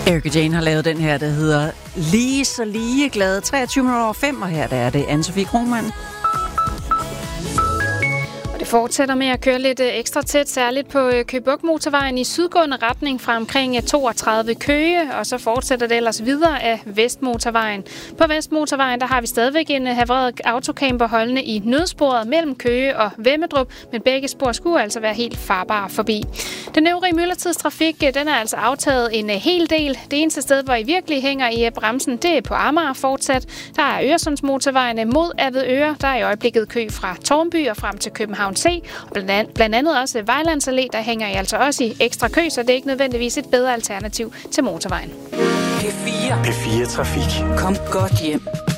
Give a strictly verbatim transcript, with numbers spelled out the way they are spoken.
Erika Jane har lavet den her, der hedder Lige så lige glade. treogtyve minutter over fem, og her der er det Anne-Sophie Krohmann. Det fortsætter med at køre lidt ekstra tæt, særligt på Køge Bugt Motorvejen i sydgående retning fra omkring toogtredive Køge, og så fortsætter det ellers videre af Vestmotorvejen. På Vestmotorvejen der har vi stadigvæk en havreret autocamper holdende i nødsporet mellem Køge og Vemmedrup, men begge spor skulle altså være helt farbare forbi. Den øvrige myldretidstrafik, den er altså aftaget en hel del. Det eneste sted, hvor I virkelig hænger i bremsen, det er på Amager fortsat. Der er Øresundsmotorvejen mod Avedøre. Der er i øjeblikket kø fra Tårnby og frem til København C. Og blandt andet også Vejlands Allé, der hænger I altså også i ekstra kø, så det er ikke nødvendigvis et bedre alternativ til motorvejen. P fire. P fire Trafik. Kom godt hjem.